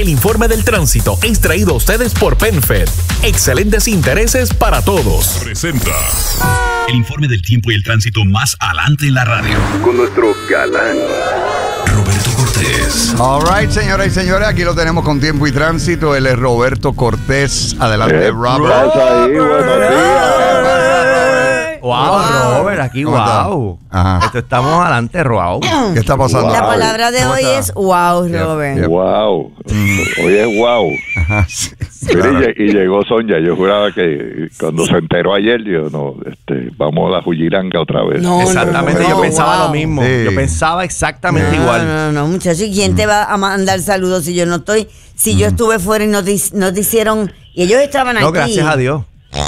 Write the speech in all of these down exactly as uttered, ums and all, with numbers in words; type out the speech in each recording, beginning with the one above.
El informe del tránsito es traído a ustedes por PenFed. Excelentes intereses para todos. Presenta el informe del tiempo y el tránsito más adelante en la radio. Con nuestro galán Roberto Cortés. All right, señoras y señores, aquí lo tenemos con tiempo y tránsito. Él es Roberto Cortés. Adelante, Eh, Robert. pasa ahí? Buenos días. Wow, Robert, aquí, ¿Cómo está? wow. Ajá. Esto estamos adelante, wow. ¿Qué está pasando? La Wow. palabra de ¿Cómo hoy está? es wow, Robert. Yep. Wow. Hoy es wow. Ajá, sí. Mire, Claro. y, y llegó Sonia. Yo juraba que cuando se enteró ayer, yo no, este, vamos a la Julliranga otra vez. No, Exactamente, no, yo no, pensaba wow. lo mismo. Sí. Yo pensaba exactamente No, igual. no, no, muchacho. ¿Y quién te va a mandar saludos si yo no estoy? Si yo estuve fuera y no te, no te hicieron... Y ellos estaban No, aquí. gracias a Dios.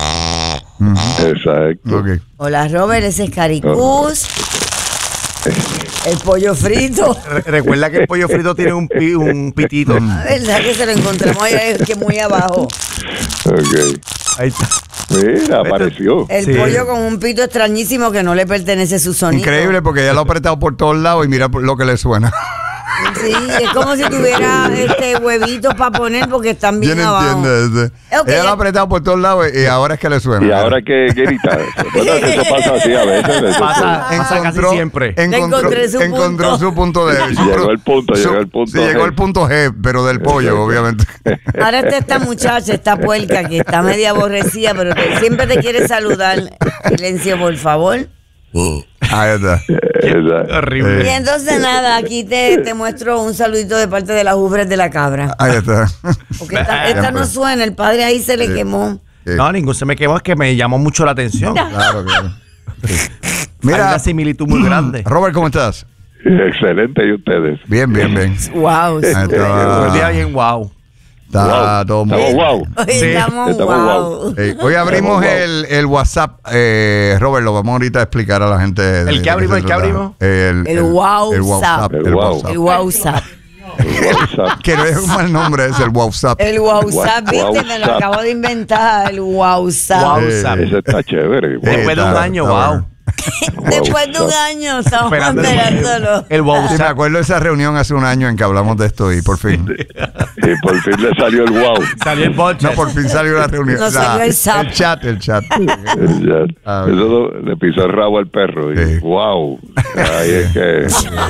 Exacto. Ok. Hola, Robert, ese es Caricús. El pollo frito. Re- recuerda que el pollo frito tiene un, pi- un pitito. La verdad que se lo encontramos ahí, que muy abajo. Ok. Ahí está. Mira, apareció. El Sí. pollo con un pito extrañísimo que no le pertenece su sonido. Increíble porque ya lo ha apretado por todos lados y mira lo que le suena. Sí, es como si tuviera este huevitos para poner porque están bien ¿Quién abajo. entiende? Ok. Ella lo ha apretado por todos lados y ahora es que le suena. Y ahora que grita. ¿Verdad que eso pasa así a veces? Eso Pasa, pasa casi siempre. Encontró, Encontré su encontró punto. su punto de Llegó el punto, llegó el punto Sí, llegó G. el punto G, pero del pollo, Exacto. obviamente. Ahora está esta muchacha, esta puerca que está media aborrecida, pero que siempre te quiere saludar. Silencio, por favor. Ahí está. Exacto. Horrible. Y entonces nada, aquí te, te muestro un saludito de parte de las ubres de la cabra. Ahí está. Porque esta, esta no suena, el padre ahí se le quemó. No, ningún se me quemó, es que me llamó mucho la atención. Claro, claro. Sí. Hay Mira, una similitud muy grande. Robert, ¿cómo estás? Excelente. ¿Y ustedes? Bien, bien, bien. Wow. Ahí Un día está, bien wow. está todo muy Estamos wow. Hoy Sí, estamos estamos wow. Eh, hoy abrimos Estamos el, el WhatsApp, eh, Robert, lo vamos ahorita a explicar a la gente. de- ¿El de qué abrimos, se el qué trata. abrimos? El, El WhatsApp. El WhatsApp. El el wow. WhatsApp. El WhatsApp. WhatsApp. Que no es un mal nombre, es el WhatsApp. El WhatsApp, Wa- viste, me lo WhatsApp. acabo de inventar. El WhatsApp. Wow. Ese está chévere. Wow. Después de un está- año, está wow. bueno. Después de un año estamos Esperando el- esperándolo. El wow. Sí, me acuerdo de esa reunión hace un año en que hablamos de esto y por fin. Y por fin le salió el wow. Salió el boche. No, por fin salió la reunión. No salió el zap. el chat, el chat. Ya. Ah, Eso lo- le pisó el rabo al perro. Y, Sí. wow. Ahí es que.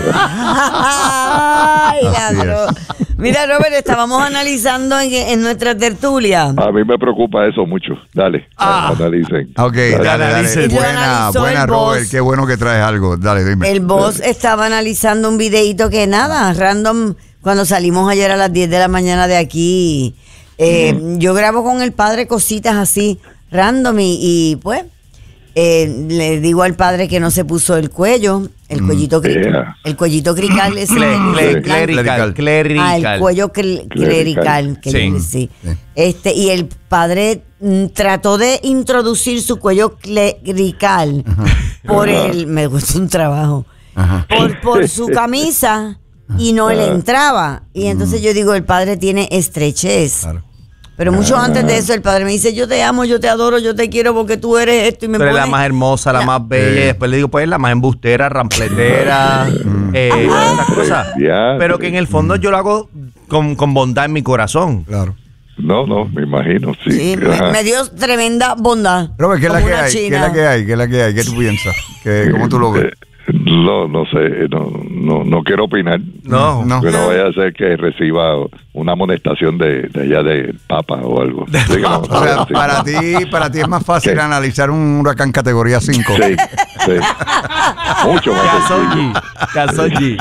Ay, Así ladrón. Mira, Robert, estábamos analizando en, en nuestra tertulia. A mí me preocupa eso mucho. Dale, Ah. analicen. Ok, dale, dale. analicen. Y lo Buena, analizó buena, el Robert. boss. Qué bueno que traes algo. Dale, dime. El boss estaba analizando un videíto que nada, random, cuando salimos ayer a las diez de la mañana de aquí. eh, Yo grabo con el padre cositas así, random, y, y, pues eh, le digo al padre que no se puso el cuello, el cuellito crical. Yeah. El cuellito crical es Cle- cle- Sí. Clerical. Clerical. Ah, el cuello cl- clerical, que Sí. yo sí. Este, y el padre mm, trató de introducir su cuello clerical por el, me gustó un trabajo, Ajá. por, por su camisa y no le entraba. Y entonces yo digo, el padre tiene estrechez. Claro. Pero mucho antes de eso el padre me dice, yo te amo, yo te adoro, yo te quiero porque tú eres esto y me Tú eres la pone- más hermosa, la más bella. Eh. Y después le digo, pues, la más embustera, rampletera, eh, esas cosas. Ya. Pero que en el fondo yo lo hago con, con bondad en mi corazón. Claro. No, no, me imagino, sí. Sí, me, Ajá. me dio tremenda bondad. Robert, ¿qué es la como que una hay? ¿Qué es china. la que hay? ¿Qué es la que hay? ¿Qué tú piensas? ¿Qué, ¿Cómo tú lo ves? Eh, No, no sé, no, no, no quiero opinar. No. No. Que no vaya a ser que reciba una amonestación de, de allá del Papa o algo. Sí, que no, O sea, sí. para ti, para ti es más fácil Sí. analizar un huracán categoría cinco. Sí, sí. Mucho más Kazoji. Kazoji.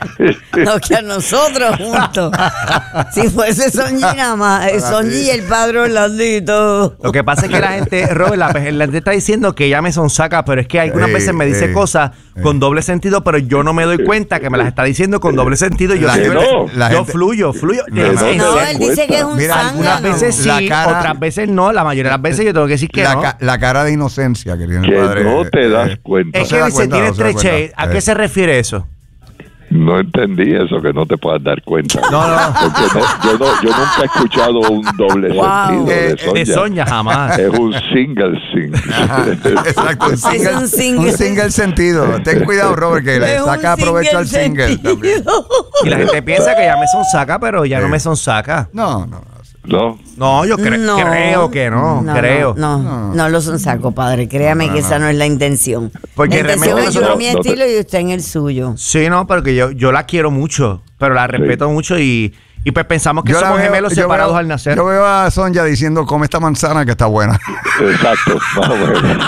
No, que a nosotros juntos. Si fuese Sonji nada más, eh, Sonji y el padre Orlandito. Lo que pasa es que la gente, Robert, la, la gente está diciendo que ella me sonsaca, pero es que algunas Eh, veces me dice eh, cosas eh. con doble sentido, pero yo no me doy cuenta que me las está diciendo con doble sentido. Y yo, La yo, gente- la yo gente- fluyo, fluyo. No, En no, serio. No, das él dice que es un Mira, Algunas zángano. veces sí, La cara- otras veces no. La mayoría de las veces yo tengo que decir que La, no. ca- la cara de inocencia que tiene el Que padre. no te das eh, cuenta. no Es se que da dice, cuenta, tiene no se da estrechez. cuenta. ¿A qué Eh. se refiere eso? No entendí eso, que no te puedas dar cuenta. No, no. Porque no, yo, no, yo nunca he escuchado un doble Wow. sentido de Eh, Sonia. de Sonia jamás. Es un single sing. Exacto, un single, un single. un single sentido. Ten cuidado, Robert, que le Es un saca provecho al single single también. sentido. Y la gente piensa que ya me son saca, pero ya Sí. no me son saca. No, no. ¿No? No, yo cre- No. creo que no, No, creo. No, no, no lo son saco, padre. Créame No, que no. esa no es la intención. Porque la intención realmente es yo nosotros- en mi no te- estilo y usted en el suyo. Sí, no, pero que yo, yo la quiero mucho, pero la respeto mucho y, y pues pensamos que Yo la somos veo- gemelos yo separados veo- al nacer. Yo veo a Sonia diciendo, come esta manzana que está buena. Exacto. Más o menos.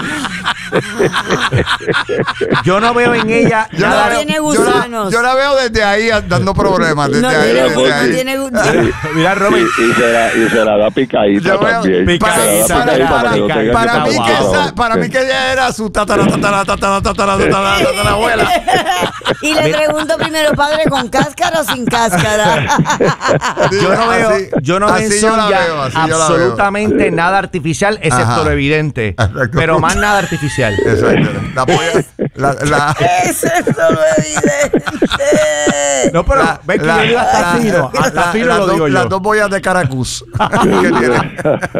Yo no veo en ella Yo nada. la, veo, tiene yo, la, gusanos. yo la veo desde ahí dando problemas. Desde No ahí, tiene, desde porque- no ahí. tiene Sí. gusto. Mira, Robert, Y, y, se la, y se la da picadita Yo veo- también. Picadita, Se la da para- picadita para- para que no tenga Para que mí, que trabajar. esa, para mí que ella era su tatara, tatara, tatara, tatara, tatara, tatara, abuela. Y le pregunto primero, padre, ¿con cáscara o sin cáscara? yo no veo, Así- yo no veo en así yo la Sonia veo, así yo la veo. absolutamente nada artificial, excepto Ajá. lo evidente. Exacto. Pero más nada artificial. Exacto. La polla, la, la, Eso es solo evidente. No, pero la- ves que la- yo digo hasta la- fino, hasta la- fino las lo dos- digo yo. Las dos boyas de Caracus. que tiene.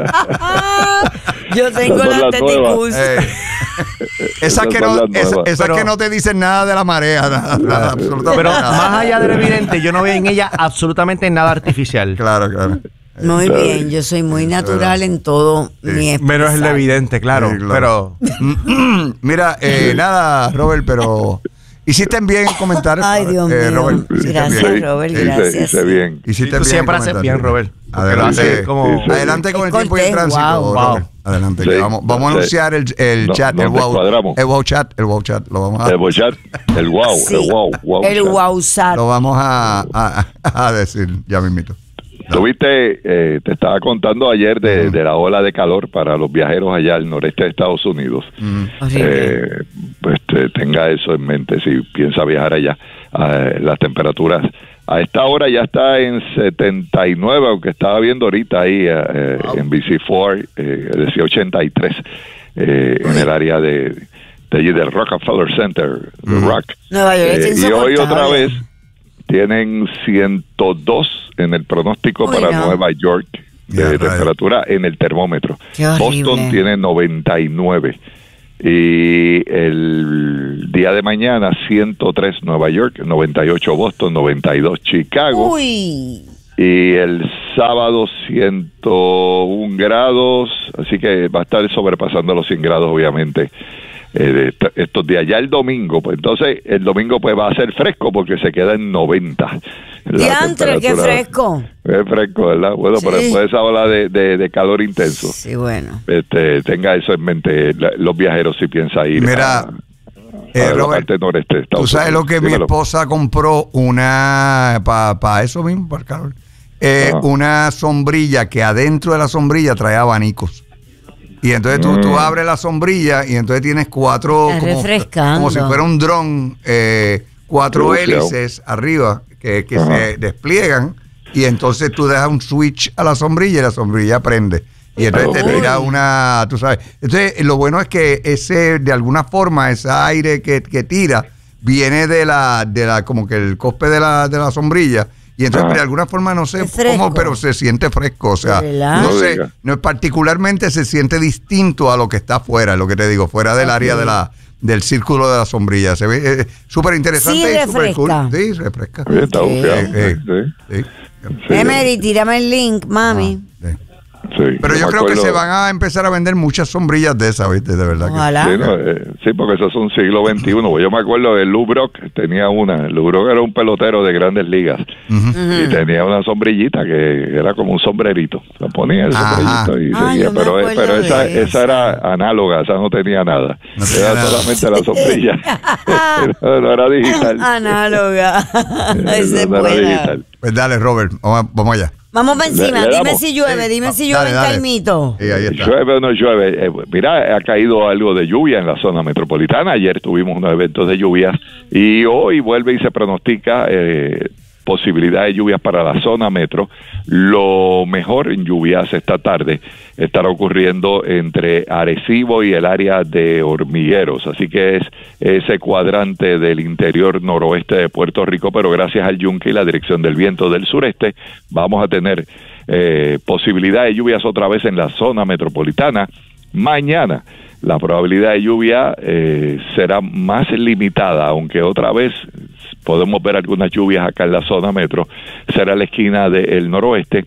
Yo tengo Esas son la las teticus. Eh, esas que, Esas son no, las esa- nuevas. esas Pero- que no te dicen nada de la marea, nada, nada, absolutamente Pero nada. más allá de lo evidente, yo no veo en ella absolutamente nada artificial. Claro, claro. Muy bien, yo soy muy natural en todo mi expresar. Menos el evidente, claro. Sí, claro. Pero Mira, eh, nada, Robert, pero hiciste bien en comentar. Ay, Dios eh, mío. Robert, hiciste Gracias, bien. Robert, Hice- gracias. hice bien. Hiciste tú bien siempre en haces comentar. bien, Robert. Porque lo Adelante, haces como... sí. adelante con el tiempo y el Cortés, tránsito. wow. Robert. Adelante, que Sí. vamos, vamos a Sí. anunciar el, el No, chat, nos el wow, descuadramos. el wow chat, el wow chat, lo vamos a, El bochat, el wow, Sí, el wow, wow. el chat. wowsat. lo vamos a, a, a decir, ya mismito. Tuviste, eh, te estaba contando ayer de, de la ola de calor para los viajeros allá al noreste de Estados Unidos. Horrible. Eh, pues te- tenga eso en mente si piensa viajar allá. Eh, las temperaturas a esta hora ya está en setenta y nueve, aunque estaba viendo ahorita ahí eh, en B C cuatro, eh, decía ochenta y tres eh, en el área de, de allí del Rockefeller Center, The Rock. Nueva York está Eh, y hoy otra insoportable. vez tienen ciento dos en el pronóstico Uy, para no. Nueva York de Ya, rayos. temperatura en el termómetro. Qué horrible. Boston tiene noventa y nueve. Y el día de mañana ciento tres Nueva York, noventa y ocho Boston, noventa y dos Chicago. Uy. Y el sábado ciento uno grados, así que va a estar sobrepasando los cien grados obviamente eh, de est- estos días. Ya el domingo, pues entonces el domingo pues va a ser fresco porque se queda en noventa. la Diantre, qué temperatura. fresco. Es fresco, ¿verdad? Bueno, Sí. pero después de esa ola de, de, de calor intenso, Sí, bueno. este, tenga eso en mente la- los viajeros si piensa ir Mira, a, Eh, a la Robert, parte noreste de tú Estados sabes lo Unidos. que mi Dímelo. esposa compró una, para eso mismo, para el calor, eh, Ajá. una sombrilla que adentro de la sombrilla trae abanicos. Y entonces tú, tú Mm. abres la sombrilla y entonces tienes cuatro, Está como, refrescando. como si fuera un dron, eh, cuatro Qué buceado. hélices arriba que, que Ajá. se despliegan y entonces tú dejas un switch a la sombrilla y la sombrilla prende. Y entonces te Uy. tira una, tú sabes. Entonces, lo bueno es que ese, de alguna forma, ese aire que, que tira viene de la, de la, como que el cospe de la, de la sombrilla. Y entonces, Ajá. de alguna forma, no sé Es fresco. cómo, pero se siente fresco. O sea, ¿Verdad? no No sé, diga. no, particularmente se siente distinto a lo que está afuera, lo que te digo, fuera del área de la, del círculo de la sombrilla. Se ve eh, súper interesante Sí, y súper cool. refresca. Sí, refresca. Bien, está Sí. buceado. Eh, eh, Sí, Sí. sí. Emery, tírame el link, mami. Sí. Sí, Pero yo me creo que acuerdo- se van a empezar a vender muchas sombrillas de esas, ¿viste? De verdad. que- Ojalá. Sí, no, eh, sí, porque eso es un siglo veintiuno. Yo me acuerdo de Lou Brock, tenía una. Lou Brock era un pelotero de grandes ligas. Y tenía una sombrillita que era como un sombrerito. La ponía el Ajá. sombrerito y Ah, seguía. yo me Pero, acuerdo pero de esa, esa. esa era análoga, esa no tenía nada. No tenía era nada. solamente la sombrilla. no, no era digital. Análoga. Esa es no era buena. digital. Pues dale, Robert, vamos, vamos allá. Vamos para encima. Le- le Dime damos. si llueve, dime si llueve Dale, en dale. Caimito. Sí, ahí está. Llueve o no llueve. Eh, mira, ha caído algo de lluvia en la zona metropolitana. Ayer tuvimos unos eventos de lluvias y hoy vuelve y se pronostica eh, posibilidad de lluvias para la zona metro. Lo mejor en lluvias esta tarde estará ocurriendo entre Arecibo y el área de Hormigueros, así que es ese cuadrante del interior noroeste de Puerto Rico, pero gracias al yunque y la dirección del viento del sureste vamos a tener eh, posibilidad de lluvias otra vez en la zona metropolitana. Mañana la probabilidad de lluvia eh, será más limitada, aunque otra vez podemos ver algunas lluvias acá en la zona metro, será la esquina del noroeste,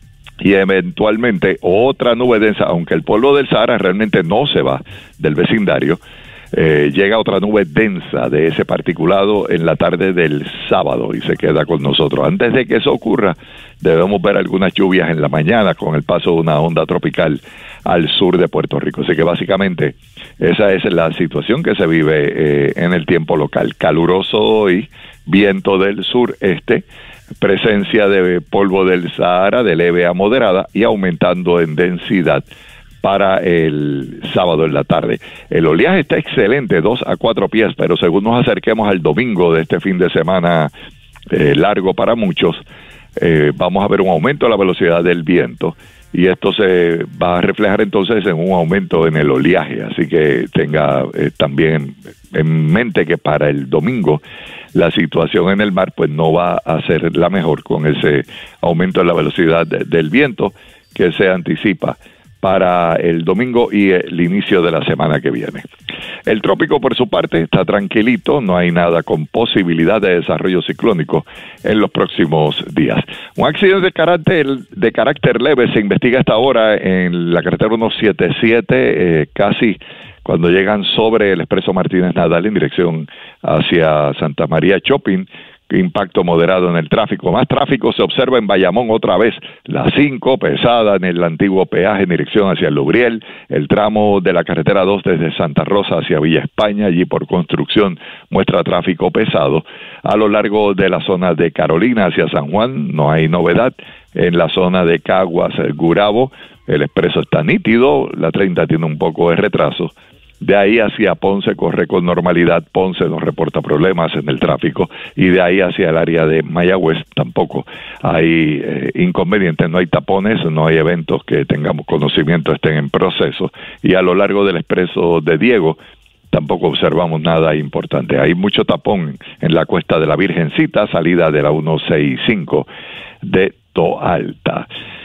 y eventualmente otra nube densa, aunque el polvo del Sahara realmente no se va del vecindario, eh, llega otra nube densa de ese particulado en la tarde del sábado y se queda con nosotros. Antes de que eso ocurra, debemos ver algunas lluvias en la mañana con el paso de una onda tropical al sur de Puerto Rico. Así que básicamente esa es la situación que se vive eh, en el tiempo local. Caluroso hoy, viento del sureste, presencia de polvo del Sahara de leve a moderada y aumentando en densidad para el sábado en la tarde. El oleaje está excelente, dos a cuatro pies, pero según nos acerquemos al domingo de este fin de semana eh, largo para muchos, eh, vamos a ver un aumento de la velocidad del viento y esto se va a reflejar entonces en un aumento en el oleaje, así que tenga eh, también en mente que para el domingo la situación en el mar pues no va a ser la mejor con ese aumento de la velocidad de, del viento que se anticipa para el domingo y el inicio de la semana que viene. El trópico, por su parte, está tranquilito, no hay nada con posibilidad de desarrollo ciclónico en los próximos días. Un accidente de carácter, de carácter leve se investiga hasta ahora en la carretera ciento setenta y siete, eh, casi cuando llegan sobre el Expreso Martínez Nadal en dirección hacia Santa María Shopping. Impacto moderado en el tráfico. Más tráfico se observa en Bayamón otra vez. La cinco, pesada en el antiguo peaje en dirección hacia el Lubriel. El tramo de la carretera dos desde Santa Rosa hacia Villa España, allí por construcción, muestra tráfico pesado. A lo largo de la zona de Carolina hacia San Juan no hay novedad. En la zona de Caguas, el Gurabo, el expreso está nítido. La treinta tiene un poco de retraso. De ahí hacia Ponce corre con normalidad. Ponce no reporta problemas en el tráfico y de ahí hacia el área de Mayagüez tampoco hay eh, inconvenientes, no hay tapones, no hay eventos que tengamos conocimiento estén en proceso y a lo largo del expreso de Diego tampoco observamos nada importante. Hay mucho tapón en la cuesta de la Virgencita, salida de la ciento sesenta y cinco de Toalta.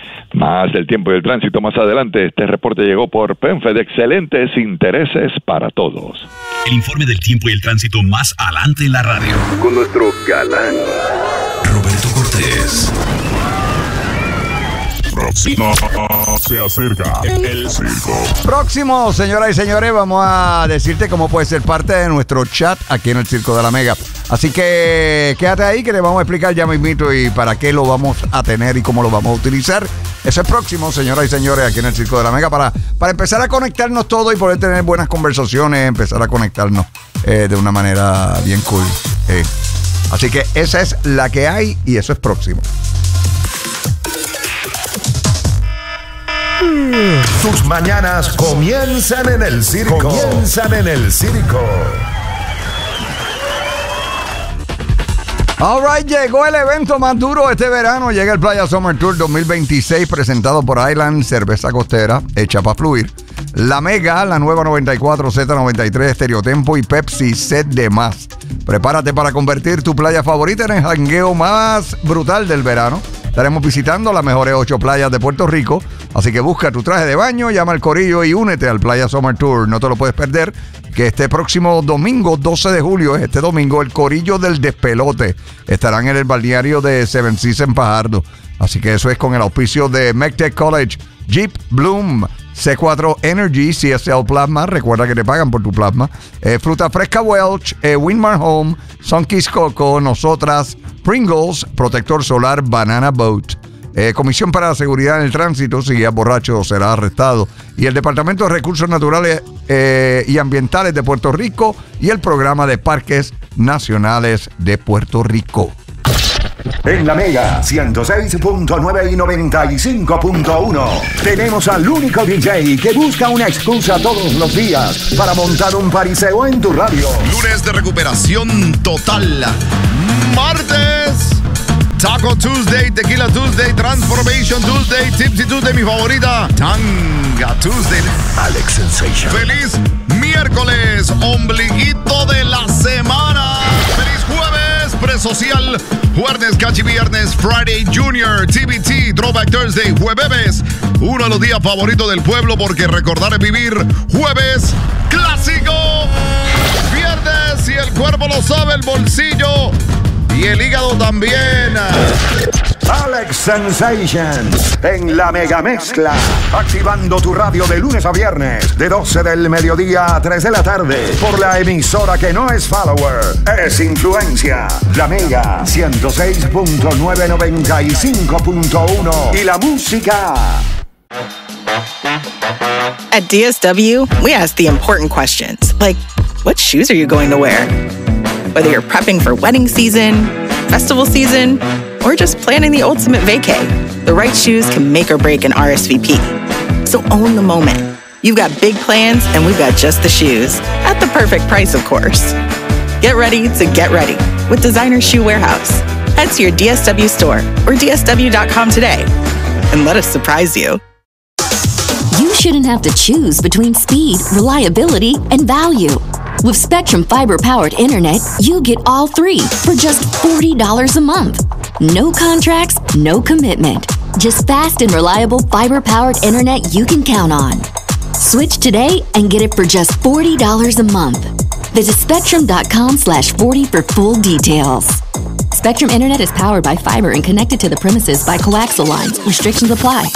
Más del tiempo y el tránsito más adelante. Este reporte llegó por PenFed, excelentes intereses para todos. El informe del tiempo y el tránsito más adelante en la radio. Con nuestro galán Roberto Cortés. Próximo se acerca el circo. Próximo, señoras y señores, vamos a decirte cómo puedes ser parte de nuestro chat aquí en el Circo de la Mega. Así que quédate ahí que te vamos a explicar ya mismito y para qué lo vamos a tener y cómo lo vamos a utilizar. Eso es próximo, señoras y señores, aquí en el Circo de la Mega para, para empezar a conectarnos todo y poder tener buenas conversaciones, empezar a conectarnos eh, de una manera bien cool. Eh. Así que esa es la que hay y eso es próximo. Tus mañanas comienzan en el circo. Comienzan en el circo. All right, llegó el evento más duro este verano. Llega el Playa Summer Tour dos mil veintiséis presentado por Island Cerveza Costera, hecha para fluir. La Mega, la nueva noventa y cuatro, Z noventa y tres, Estereotempo y Pepsi Set de más. Prepárate para convertir tu playa favorita en el jangueo más brutal del verano. Estaremos visitando las mejores ocho playas de Puerto Rico, así que busca tu traje de baño, llama al corillo y únete al Playa Summer Tour. No te lo puedes perder, que este próximo domingo, doce de julio, es este domingo, el corillo del despelote. Estarán en el balneario de Seven Seas en Fajardo. Así que eso es con el auspicio de MECTEC College, Jeep, Bloom, C cuatro Energy, C S L Plasma, recuerda que te pagan por tu plasma, eh, Fruta Fresca Welch, eh, Winmar Home, Sunkies Coco, Nosotras, Pringles, Protector Solar, Banana Boat. Eh, Comisión para la Seguridad en el Tránsito, si guías borracho será arrestado. Y el Departamento de Recursos Naturales eh, y Ambientales de Puerto Rico y el Programa de Parques Nacionales de Puerto Rico. En la Mega ciento seis punto nueve y noventa y cinco punto uno tenemos al único D J que busca una excusa todos los días para montar un pariseo en tu radio. Lunes de recuperación total. Martes Taco Tuesday, Tequila Tuesday, Transformation Tuesday, Tipsy Tuesday, mi favorita, Tanga Tuesday. Alex Sensation. ¡Feliz miércoles, ombliguito de la semana! ¡Feliz jueves, presocial! Jueves, cachi viernes, Friday Junior, T B T, Throwback Thursday, jueves, uno de los días favoritos del pueblo porque recordar es vivir. Jueves, clásico. Viernes, y el cuerpo lo sabe, el bolsillo y el hígado también. Alex Sensation en la mega mezcla, activando tu radio de lunes a viernes de doce del mediodía a tres de la tarde por la emisora que no es follower, es influencia, la Mega ciento seis punto nueve, noventa y cinco punto uno y la música. At D S W, we ask the important questions, like, what shoes are you going to wear? Whether you're prepping for wedding season, festival season, or just planning the ultimate vacay, the right shoes can make or break an R S V P. So own the moment. You've got big plans, and we've got just the shoes. At the perfect price, of course. Get ready to get ready with Designer Shoe Warehouse. Head to your D S W store or D S W dot com today, and let us surprise you. You shouldn't have to choose between speed, reliability, and value. With Spectrum Fiber-powered internet, you get all three for just forty dollars a month. No contracts, no commitment. Just fast and reliable fiber-powered internet you can count on. Switch today and get it for just forty dollars a month. Visit spectrum.com slash 40 for full details. Spectrum Internet is powered by fiber and connected to the premises by coaxial lines. Restrictions apply.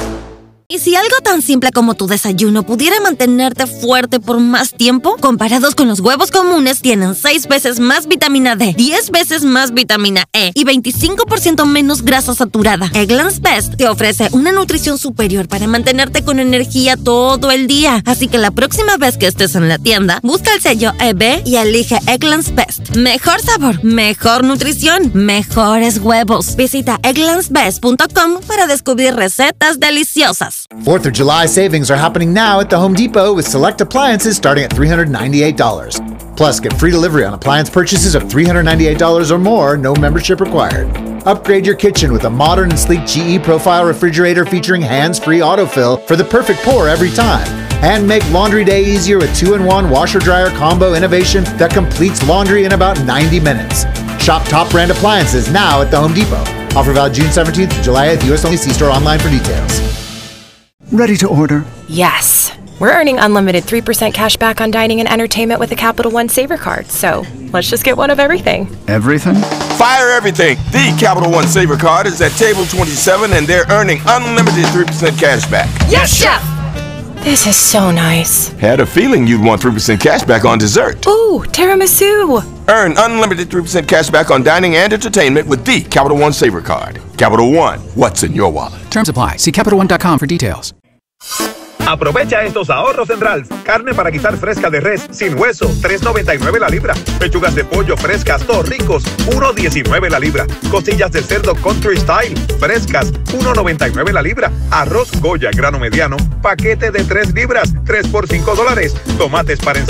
¿Y si algo tan simple como tu desayuno pudiera mantenerte fuerte por más tiempo? Comparados con los huevos comunes, tienen seis veces más vitamina D, diez veces más vitamina E y veinticinco por ciento menos grasa saturada. Eggland's Best te ofrece una nutrición superior para mantenerte con energía todo el día. Así que la próxima vez que estés en la tienda, busca el sello E B y elige Eggland's Best. Mejor sabor, mejor nutrición, mejores huevos. Visita egglands best punto com para descubrir recetas deliciosas. fourth of July savings are happening now at the Home Depot with select appliances starting at three hundred ninety-eight dollars. Plus, get free delivery on appliance purchases of three hundred ninety-eight dollars or more, no membership required. Upgrade your kitchen with a modern and sleek G E Profile refrigerator featuring hands-free autofill for the perfect pour every time. And make laundry day easier with two in one washer-dryer combo innovation that completes laundry in about ninety minutes. Shop top brand appliances now at the Home Depot. Offer valid June seventeenth to July eighth, U S only. See store online for details. Ready to order? Yes. We're earning unlimited three percent cash back on dining and entertainment with the Capital One Saver Card, so let's just get one of everything. Everything? Fire everything! The Capital One Saver Card is at table twenty-seven and they're earning unlimited three percent cash back. Yes, Chef! This is so nice. Had a feeling you'd want three percent cash back on dessert. Ooh, tiramisu! Earn unlimited three percent cash back on dining and entertainment with the Capital One Saver Card. Capital One, what's in your wallet? Terms apply. See Capital One dot com for details. Aprovecha estos ahorros en Ralph's. Carne para guisar fresca de res sin hueso, tres noventa y nueve la libra. Pechugas de pollo frescas, Torricos, uno diecinueve la libra. Costillas de cerdo Country Style, frescas, uno noventa y nueve la libra. Arroz Goya grano mediano, paquete de tres libras, tres por cinco dólares. Tomates para